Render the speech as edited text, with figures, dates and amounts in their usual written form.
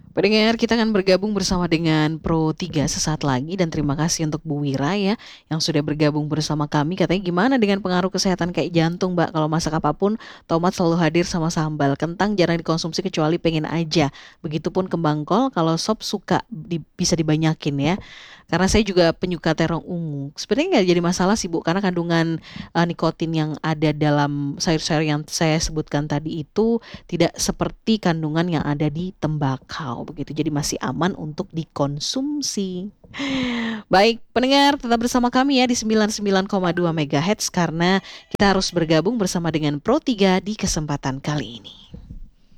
Pendengar, kita akan bergabung bersama dengan Pro 3 sesaat lagi dan terima kasih untuk Bu Wira ya yang sudah bergabung bersama kami. Katanya gimana dengan pengaruh kesehatan kayak jantung, Mbak? Kalau masak apapun, tomat selalu hadir sama sambal. Kentang jarang dikonsumsi kecuali pengen aja. Begitupun kembang kol, kalau sop suka bisa dibanyakin ya. Karena saya juga penyuka terong ungu. Sebenarnya nggak jadi masalah sih Bu, karena kandungan nikotin yang ada dalam sayur-sayur yang saya sebutkan tadi itu tidak seperti kandungan yang ada di tembakau begitu. Jadi masih aman untuk dikonsumsi. Baik, pendengar tetap bersama kami ya di 99,2 MHz karena kita harus bergabung bersama dengan Pro 3 di kesempatan kali ini.